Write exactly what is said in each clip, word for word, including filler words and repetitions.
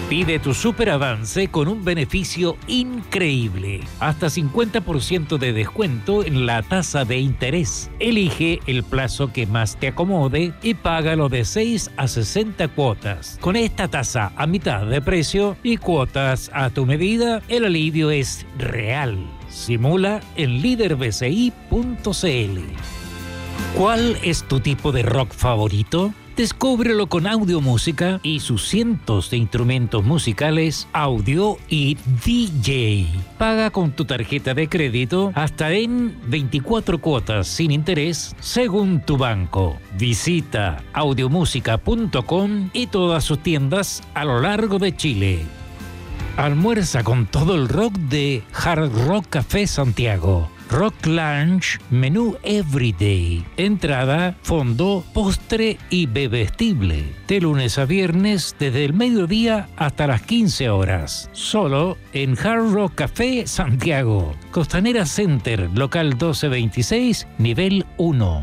Pide tu super avance con un beneficio increíble. Hasta cincuenta por ciento de descuento en la tasa de interés. Elige el plazo que más te acomode y págalo de seis a sesenta cuotas. Con esta tasa a mitad de precio y cuotas a tu medida, el alivio es real. Simula en líder b c i punto c l. ¿Cuál es tu tipo de rock favorito? Descúbrelo con Audiomúsica y sus cientos de instrumentos musicales, audio y D J. Paga con tu tarjeta de crédito hasta en veinticuatro cuotas sin interés según tu banco. Visita audiomúsica punto com y todas sus tiendas a lo largo de Chile. Almuerza con todo el rock de Hard Rock Café Santiago. Rock Lounge, menú Everyday, entrada, fondo, postre y bebestible. De lunes a viernes desde el mediodía hasta las quince horas. Solo en Hard Rock Café Santiago. Costanera Center, local doce veintiséis, nivel uno.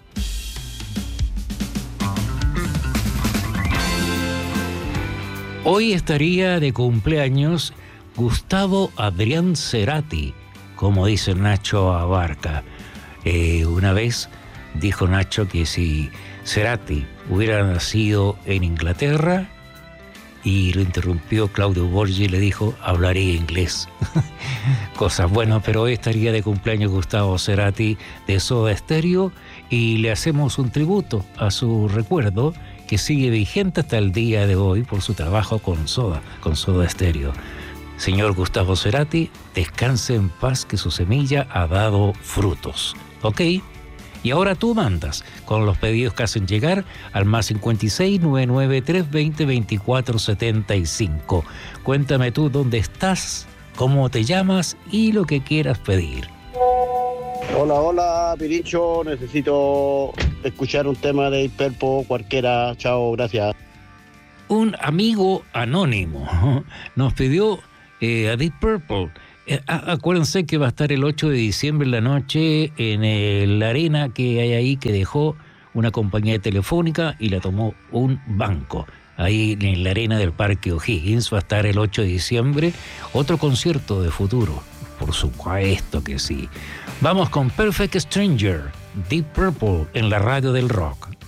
Hoy estaría de cumpleaños Gustavo Adrián Cerati, como dice Nacho Abarca. Eh, una vez dijo Nacho que si Cerati hubiera nacido en Inglaterra, y lo interrumpió Claudio Borgi y le dijo, hablaría inglés. Cosas buenas, pero hoy estaría de cumpleaños Gustavo Cerati de Soda Stereo y le hacemos un tributo a su recuerdo que sigue vigente hasta el día de hoy por su trabajo con Soda, con Soda Stereo. Señor Gustavo Cerati, descanse en paz que su semilla ha dado frutos. ¿Ok? Y ahora tú mandas con los pedidos que hacen llegar al más cincuenta y seis, novecientos noventa y tres, veinte, veinticuatro, setenta y cinco. Cuéntame tú dónde estás, cómo te llamas y lo que quieras pedir. Hola, hola, Piricho. Necesito escuchar un tema de Hiperpo, cualquiera. Chao, gracias. Un amigo anónimo nos pidió eh, a Deep Purple. Eh, acuérdense que va a estar el ocho de diciembre en la noche en el, la arena que hay ahí que dejó una compañía telefónica y la tomó un banco. Ahí en la arena del Parque O'Higgins va a estar el ocho de diciembre otro concierto de Futuro. Por supuesto que sí. Vamos con Perfect Stranger, Deep Purple en la radio del rock.